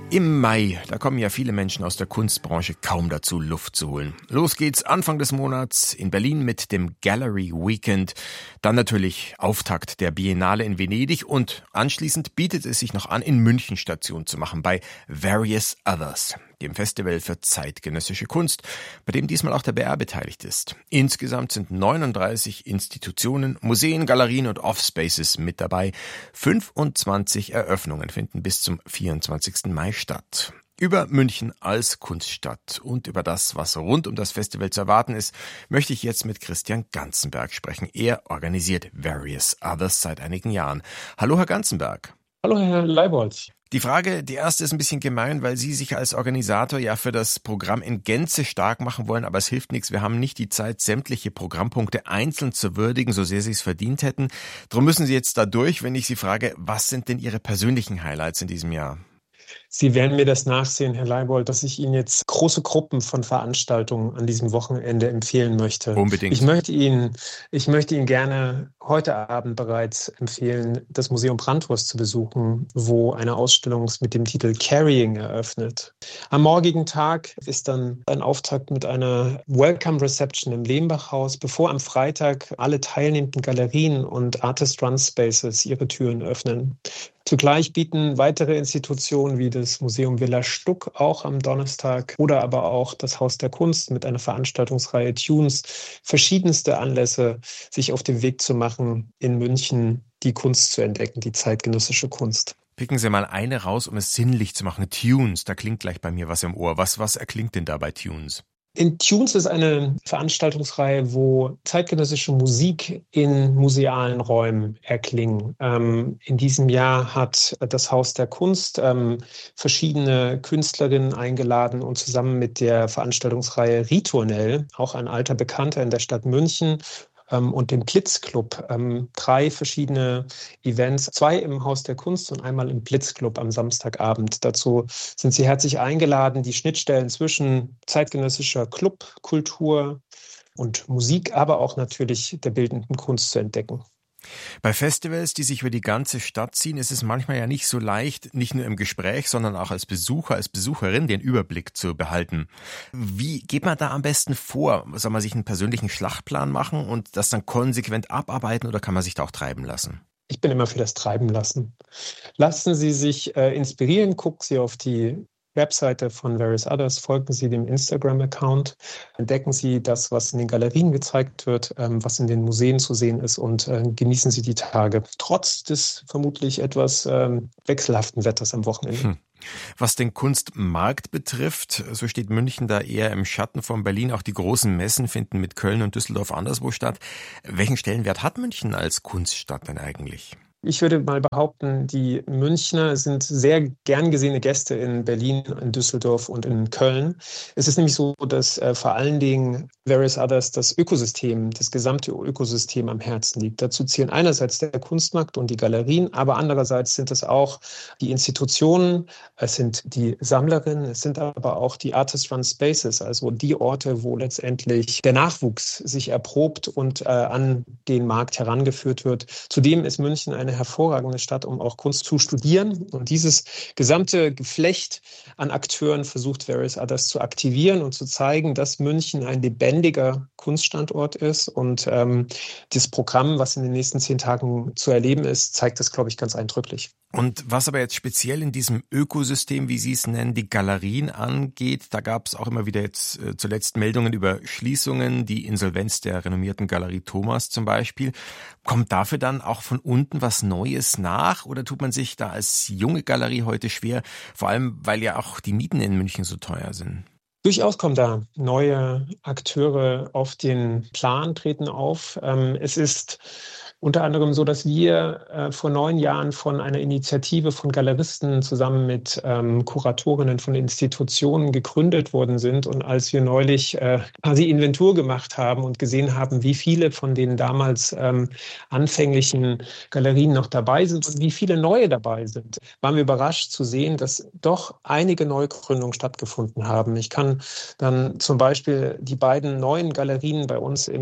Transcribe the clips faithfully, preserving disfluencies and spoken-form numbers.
Im Mai, da kommen ja viele Menschen aus der Kunstbranche kaum dazu, Luft zu holen. Los geht's Anfang des Monats in Berlin mit dem Gallery Weekend. Dann natürlich Auftakt der Biennale in Venedig und anschließend bietet es sich noch an, in München Station zu machen bei Various Others, dem Festival für zeitgenössische Kunst, bei dem diesmal auch der B R beteiligt ist. Insgesamt sind neununddreißig Institutionen, Museen, Galerien und Offspaces mit dabei. fünfundzwanzig Eröffnungen finden bis zum vierundzwanzigsten Mai statt. Über München als Kunststadt und über das, was rund um das Festival zu erwarten ist, möchte ich jetzt mit Christian Ganzenberg sprechen. Er organisiert Various Others seit einigen Jahren. Hallo, Herr Ganzenberg. Hallo, Herr Leibold. Die Frage, die erste ist ein bisschen gemein, weil Sie sich als Organisator ja für das Programm in Gänze stark machen wollen, aber es hilft nichts. Wir haben nicht die Zeit, sämtliche Programmpunkte einzeln zu würdigen, so sehr Sie es verdient hätten. Darum müssen Sie jetzt da durch, wenn ich Sie frage, was sind denn Ihre persönlichen Highlights in diesem Jahr? Sie werden mir das nachsehen, Herr Leibold, dass ich Ihnen jetzt große Gruppen von Veranstaltungen an diesem Wochenende empfehlen möchte. Unbedingt. Ich möchte Ihnen, ich möchte Ihnen gerne heute Abend bereits empfehlen, das Museum Brandwurst zu besuchen, wo eine Ausstellung mit dem Titel Carrying eröffnet. Am morgigen Tag ist dann ein Auftakt mit einer Welcome Reception im Lehmbach-Haus, bevor am Freitag alle teilnehmenden Galerien und Artist-Run Spaces ihre Türen öffnen. Zugleich bieten weitere Institutionen wie das Museum Villa Stuck auch am Donnerstag oder aber auch das Haus der Kunst mit einer Veranstaltungsreihe Tunes verschiedenste Anlässe, sich auf den Weg zu machen, in München die Kunst zu entdecken, die zeitgenössische Kunst. Picken Sie mal eine raus, um es sinnlich zu machen. Tunes, da klingt gleich bei mir was im Ohr. Was, was erklingt denn da bei Tunes? In Tunes ist eine Veranstaltungsreihe, wo zeitgenössische Musik in musealen Räumen erklingen. Ähm, in diesem Jahr hat das Haus der Kunst ähm, verschiedene Künstlerinnen eingeladen und zusammen mit der Veranstaltungsreihe Ritornell, auch ein alter Bekannter in der Stadt München, und dem Blitzclub, ähm, drei verschiedene Events, zwei im Haus der Kunst und einmal im Blitzclub am Samstagabend. Dazu sind Sie herzlich eingeladen, die Schnittstellen zwischen zeitgenössischer Clubkultur und Musik, aber auch natürlich der bildenden Kunst zu entdecken. Bei Festivals, die sich über die ganze Stadt ziehen, ist es manchmal ja nicht so leicht, nicht nur im Gespräch, sondern auch als Besucher, als Besucherin den Überblick zu behalten. Wie geht man da am besten vor? Soll man sich einen persönlichen Schlachtplan machen und das dann konsequent abarbeiten oder kann man sich da auch treiben lassen? Ich bin immer für das Treiben lassen. Lassen Sie sich äh, inspirieren, gucken Sie auf die Webseite von Various Others, folgen Sie dem Instagram-Account, entdecken Sie das, was in den Galerien gezeigt wird, ähm, was in den Museen zu sehen ist und äh, genießen Sie die Tage, trotz des vermutlich etwas ähm, wechselhaften Wetters am Wochenende. Hm. Was den Kunstmarkt betrifft, so steht München da eher im Schatten von Berlin. Auch die großen Messen finden mit Köln und Düsseldorf anderswo statt. Welchen Stellenwert hat München als Kunststadt denn eigentlich? Ich würde mal behaupten, die Münchner sind sehr gern gesehene Gäste in Berlin, in Düsseldorf und in Köln. Es ist nämlich so, dass äh, vor allen Dingen Various Others das Ökosystem, das gesamte Ökosystem am Herzen liegt. Dazu zählen einerseits der Kunstmarkt und die Galerien, aber andererseits sind es auch die Institutionen, es sind die Sammlerinnen, es sind aber auch die Artist-Run Spaces, also die Orte, wo letztendlich der Nachwuchs sich erprobt und äh, an den Markt herangeführt wird. Zudem ist München eine hervorragende Stadt, um auch Kunst zu studieren. Und dieses gesamte Geflecht an Akteuren versucht Various Others zu aktivieren und zu zeigen, dass München ein lebendiger Kunststandort ist. Und ähm, das Programm, was in den nächsten zehn Tagen zu erleben ist, zeigt das, glaube ich, ganz eindrücklich. Und was aber jetzt speziell in diesem Ökosystem, wie Sie es nennen, die Galerien angeht, da gab es auch immer wieder jetzt äh, zuletzt Meldungen über Schließungen, die Insolvenz der renommierten Galerie Thomas zum Beispiel. Kommt dafür dann auch von unten was Neues nach oder tut man sich da als junge Galerie heute schwer, vor allem weil ja auch die Mieten in München so teuer sind? Durchaus kommen da neue Akteure auf den Plan, treten auf. Ähm, es ist unter anderem so, dass wir äh, vor neun Jahren von einer Initiative von Galeristen zusammen mit ähm, Kuratorinnen von Institutionen gegründet worden sind. Und als wir neulich äh, quasi Inventur gemacht haben und gesehen haben, wie viele von den damals ähm, anfänglichen Galerien noch dabei sind und wie viele neue dabei sind, waren wir überrascht zu sehen, dass doch einige Neugründungen stattgefunden haben. Ich kann dann zum Beispiel die beiden neuen Galerien bei uns im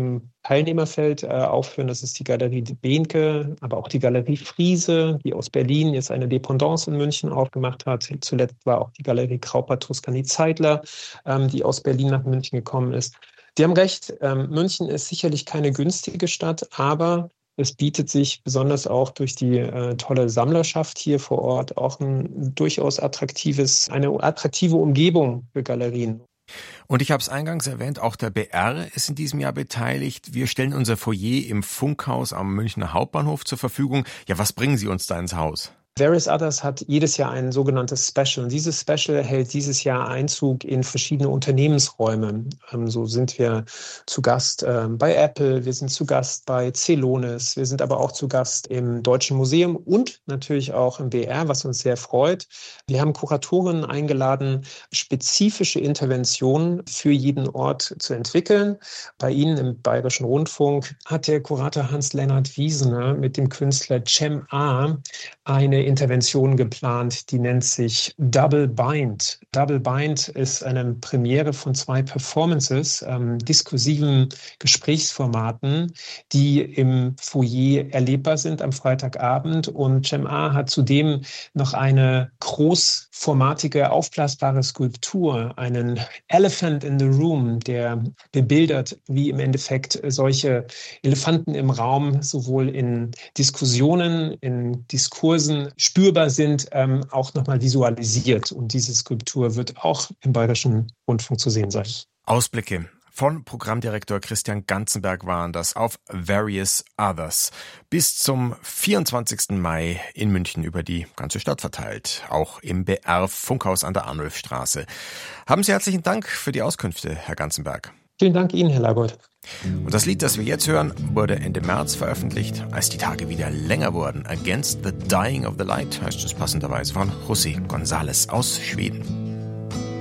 Teilnehmerfeld äh, aufführen. Das ist die Galerie Behnke, aber auch die Galerie Friese, die aus Berlin jetzt eine Dependance in München aufgemacht hat. Zuletzt war auch die Galerie Krauper-Tuscany-Zeitler, ähm, die aus Berlin nach München gekommen ist. Sie haben recht, ähm, München ist sicherlich keine günstige Stadt, aber es bietet sich besonders auch durch die äh, tolle Sammlerschaft hier vor Ort auch ein durchaus attraktives, eine attraktive Umgebung für Galerien. Und ich habe es eingangs erwähnt, auch der B R ist in diesem Jahr beteiligt. Wir stellen unser Foyer im Funkhaus am Münchner Hauptbahnhof zur Verfügung. Ja, was bringen Sie uns da ins Haus? Various Others hat jedes Jahr ein sogenanntes Special. Und dieses Special hält dieses Jahr Einzug in verschiedene Unternehmensräume. Ähm, so sind wir zu Gast ähm, bei Apple, wir sind zu Gast bei Celonis, wir sind aber auch zu Gast im Deutschen Museum und natürlich auch im B R, was uns sehr freut. Wir haben Kuratorinnen eingeladen, spezifische Interventionen für jeden Ort zu entwickeln. Bei Ihnen im Bayerischen Rundfunk hat der Kurator Hans-Lennart Wiesener mit dem Künstler Cem A. eine Intervention geplant, die nennt sich Double Bind. Double Bind ist eine Premiere von zwei Performances, ähm, diskursiven Gesprächsformaten, die im Foyer erlebbar sind am Freitagabend. Und Cem A hat zudem noch eine großformatige, aufblasbare Skulptur, einen Elephant in the Room, der bebildert, wie im Endeffekt solche Elefanten im Raum sowohl in Diskussionen, in Diskursen spürbar sind, ähm, auch nochmal visualisiert. Und diese Skulptur wird auch im Bayerischen Rundfunk zu sehen sein. Ausblicke von Programmdirektor Christian Ganzenberg waren das auf Various Others. Bis zum vierundzwanzigsten Mai in München über die ganze Stadt verteilt. Auch im B R Funkhaus an der Arnulfstraße. Haben Sie herzlichen Dank für die Auskünfte, Herr Ganzenberg. Vielen Dank Ihnen, Herr Lagold. Und das Lied, das wir jetzt hören, wurde Ende März veröffentlicht, als die Tage wieder länger wurden. Against the Dying of the Light heißt es passenderweise von José González aus Schweden.